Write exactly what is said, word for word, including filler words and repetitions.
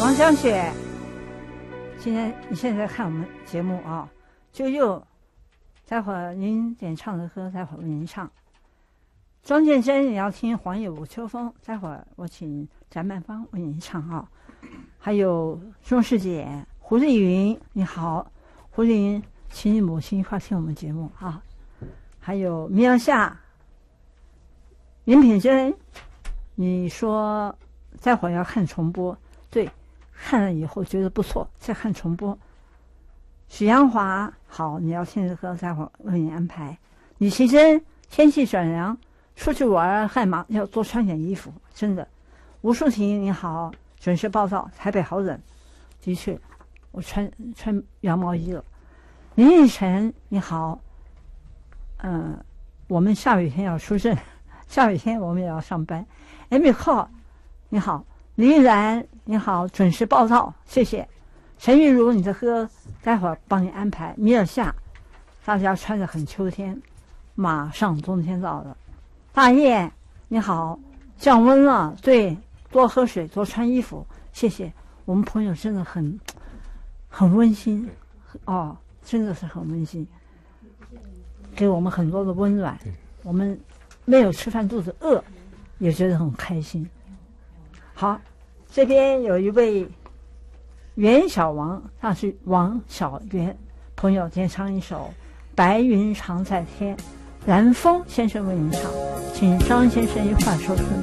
王香雪，今天你现在看我们节目啊，就又待会儿您点唱的歌，待会儿为您唱。庄建真也要听黄叶舞秋风，待会儿我请翟曼芳为您唱啊。还有钟世姐、胡丽云，你好，胡丽云，请你母亲一块听我们节目啊。还有米尔夏、林品珍，你说待会儿要看重播，对，看了以后觉得不错，再看重播。许阳华，好，你要听的歌，待会儿为你安排。李奇珍，天气转凉，出去玩害嘛，要多穿点衣服，真的。吴淑婷，你好，准时报道，台北好冷，的确，我穿穿羊毛衣了。林奕晨，你好，嗯、呃，我们下雨天要出阵，下雨天我们也要上班。艾米克，你好，李玉兰，你好，准时报道，谢谢。陈玉茹，你的歌待会儿帮你安排。米尔夏，大家穿得很秋天，马上冬天到了。大雁，你好，降温了，对，多喝水，多穿衣服，谢谢。我们朋友真的很很温馨，哦，真的是很温馨，给我们很多的温暖。我们没有吃饭肚子饿，也觉得很开心。好，这边有一位袁小王，他是王小袁朋友，点唱一首《白云常在天》，蓝风先生为您唱，请张先生一块收听。